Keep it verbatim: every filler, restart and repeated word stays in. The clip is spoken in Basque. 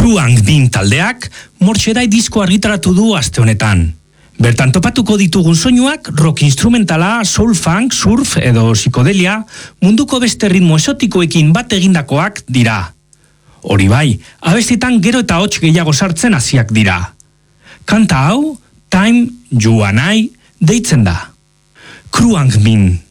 Kruang Bin taldeak Mortxedai disko argitaratu du aste honetan. Bertan topatuko ditugun soinuak rock instrumentala, soul funk, surf edo psikodelia munduko beste ritmo esotikoekin bat egindakoak dira. Hori bai, abestitan gero eta hots gehiago sartzen hasiak dira. Kanta hau, Time You and I deitzen da. Kruang Bin.